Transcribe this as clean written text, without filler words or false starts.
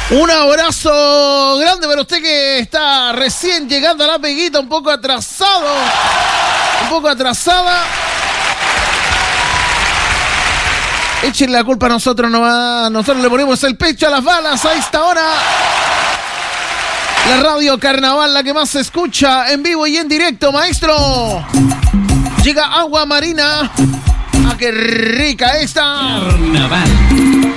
Un abrazo grande para usted que está recién llegando a la peguita, un poco atrasado, un poco atrasada. Echen la culpa a nosotros nomás, nosotros le ponemos el pecho a las balas a esta hora. La radio Carnaval, la que más se escucha en vivo y en directo, maestro. Llega agua marina. ¡Ah, qué rica esta! Carnaval.